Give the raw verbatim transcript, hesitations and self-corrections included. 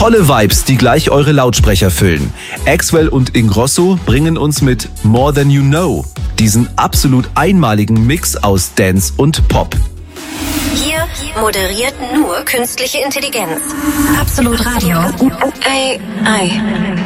Tolle Vibes, die gleich eure Lautsprecher füllen. Axwell und Ingrosso bringen uns mit More Than You Know diesen absolut einmaligen Mix aus Dance und Pop. Hier moderiert nur künstliche Intelligenz. Absolut Radio. A I.